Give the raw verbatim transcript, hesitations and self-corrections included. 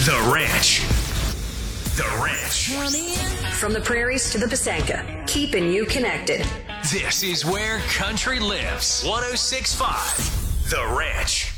The Ranch. The Ranch. From the prairies to the Pasanka, keeping you connected. This is where country lives. one oh six point five The Ranch.